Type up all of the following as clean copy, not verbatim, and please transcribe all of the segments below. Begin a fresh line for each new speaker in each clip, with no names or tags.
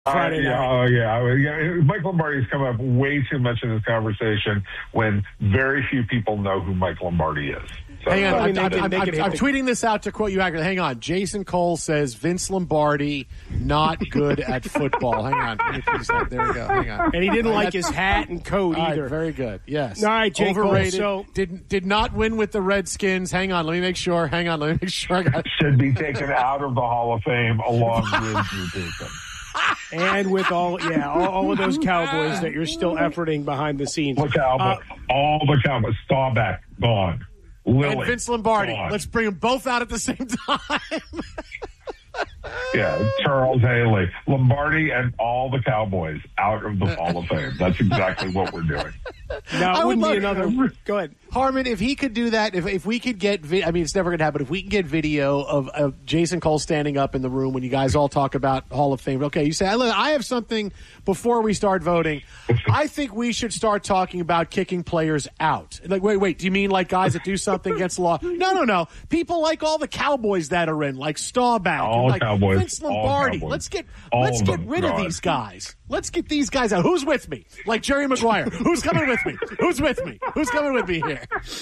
Friday night.
Yeah. Mike Lombardi's come up way too much in this conversation when very few people know who Mike Lombardi is. So,
hang on, I'm tweeting this out to quote you accurately. Hang on. Jason Cole says Vince Lombardi not good at football. Hang on. There we go. Hang on.
And he didn't like his hat and coat either.
Right, very good. Yes.
All right, Jake
overrated.
Cole,
did not win with the Redskins. Hang on. Let me make sure. I got
should be taken out of the Hall of Fame along with Drew Pearson.
And with all of those Cowboys that you're still efforting behind the scenes.
All the Cowboys. Staubach, gone. Lilly,
and Vince Lombardi.
gone.
Let's bring them both out at the same time.
Yeah, Charles Haley, Lombardi, and all the Cowboys out of the Hall of Fame. That's exactly what we're doing.
Now, it wouldn't be another. Go ahead.
Harmon, if he could do that, if we could get, it's never going to happen, but if we can get video of Jason Cole standing up in the room when you guys all talk about Hall of Fame, okay, you say, I have something before we start voting. I think we should start talking about kicking players out. Like, wait, do you mean like guys that do something against the law? No. People like all the Cowboys that are in, like Staubach,
all
like
Cowboys,
Vince Lombardi. Let's get rid of these guys. Let's get these guys out. Who's with me? Like Jerry Maguire. Who's coming with me? Who's with me? Who's coming with me here?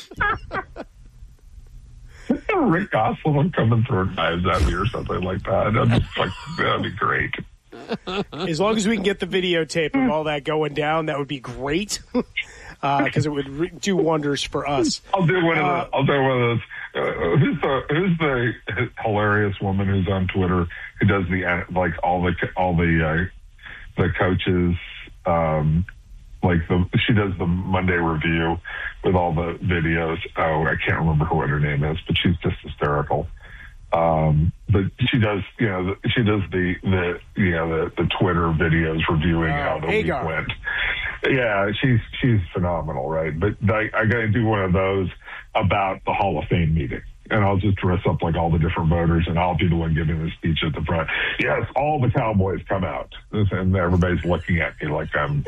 Rick Gosselin coming through knives at me or something like that. That'd be great.
As long as we can get the videotape of all that going down, that would be great. Because it would do wonders for us.
I'll do one of those. Who's the hilarious woman who's on Twitter who does all the coaches? She does the Monday review with all the videos. Oh, I can't remember what her name is, but she's just hysterical. But she does the Twitter videos reviewing how the week went. Yeah, she's phenomenal, right? But I got to do one of those about the Hall of Fame meeting. And I'll just dress up like all the different voters, and I'll be the one giving the speech at the front. Yes, all the Cowboys come out, and everybody's looking at me like I'm,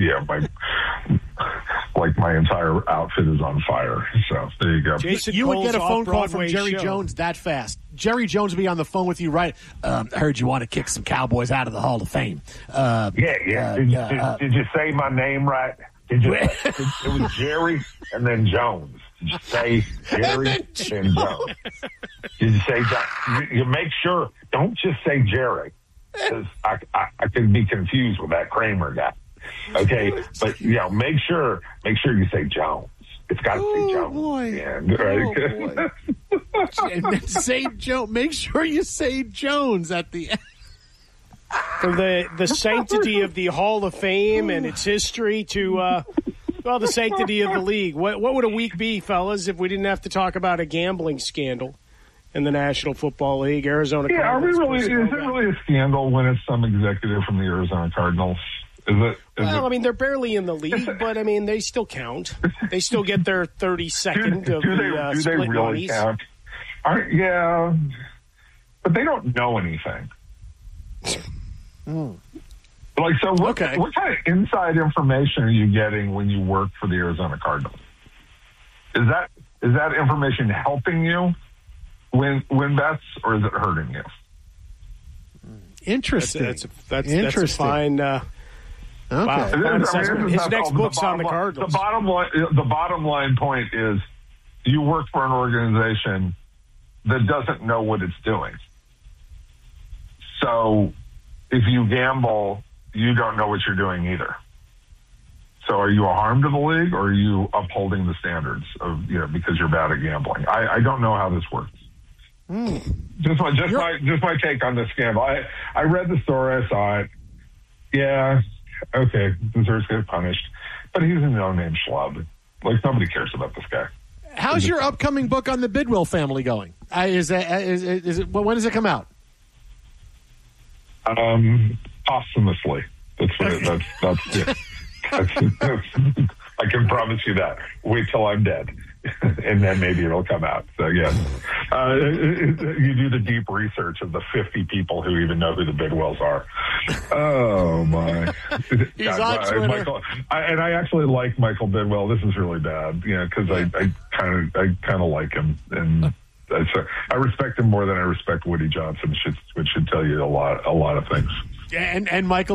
my entire outfit is on fire. So there you go.
Jason
you
Cole's
would get a phone call from
Broadway
Jerry
show.
Jones that fast. Jerry Jones would be on the phone with you, right? Heard you want to kick some Cowboys out of the Hall of Fame.
Did you say my name right? It was Jerry and then Jones. Did you say Jerry and Jones? Did you say Jones? You make sure, don't just say Jerry, because I could be confused with that Kramer guy. Okay, but make sure you say Jones. It's got to say Jones.
Boy.
Yeah, right?
And say Jones. Make sure you say Jones at the end.
From the sanctity of the Hall of Fame and its history to the sanctity of the league. What would a week be, fellas, if we didn't have to talk about a gambling scandal in the National Football League? Arizona Cardinals.
Is it really a scandal when it's some executive from the Arizona Cardinals?
They're barely in the league, but they still count. They still get their 32nd of the split
they really
monies.
Count? But they don't know anything. What kind of inside information are you getting when you work for the Arizona Cardinals? Is that information helping you win bets, or is it hurting you?
Interesting.
That's a fine. Wow. His next book's on the Cardinals.
The bottom line point is you work for an organization that doesn't know what it's doing. So if you gamble, you don't know what you're doing either. So are you a harm to the league, or are you upholding the standards of, because you're bad at gambling? I don't know how this works. Just my take on this scandal. I read the story, I saw it. Yeah, okay, deserves to get punished. But he's a no-name schlub. Nobody cares about this guy.
How's your upcoming book on the Bidwell family going? Is it when does it come out?
Posthumously. That's it. I can promise you that. Wait till I'm dead, and then maybe it'll come out. So yeah, you do the deep research of the 50 people who even know who the Bidwells are. Oh my!
He's on Twitter.
Michael, I actually like Michael Bidwell. This is really bad, because I kind of like him, and I respect him more than I respect Woody Johnson, which should tell you a lot of things.
And Michael